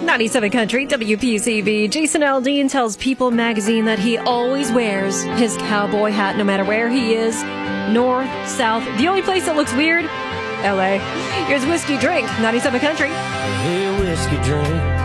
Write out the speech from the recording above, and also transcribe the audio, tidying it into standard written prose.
97 Country, WPCB. Jason Aldean tells People magazine that he always wears his cowboy hat no matter where he is. North, south. The only place that looks weird? L.A. Here's Whiskey Drink, 97 Country. Hey, whiskey drink.